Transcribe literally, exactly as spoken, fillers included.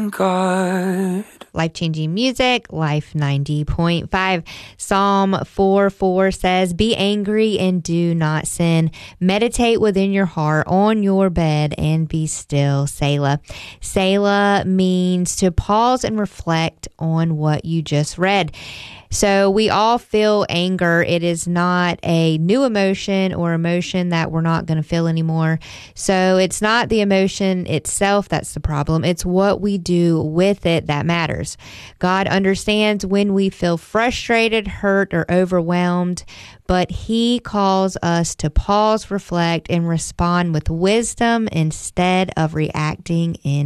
in God. Life-changing music, Life ninety point five. Psalm four four says, "Be angry and do not sin. Meditate within your heart on your bed and be still." Selah. Selah means to pause and reflect on what you just read. So we all feel anger. It is not a new emotion or emotion that we're not going to feel anymore. So it's not the emotion itself that's the problem. It's what we do with it that matters. God understands when we feel frustrated, hurt, or overwhelmed, but He calls us to pause, reflect, and respond with wisdom instead of reacting in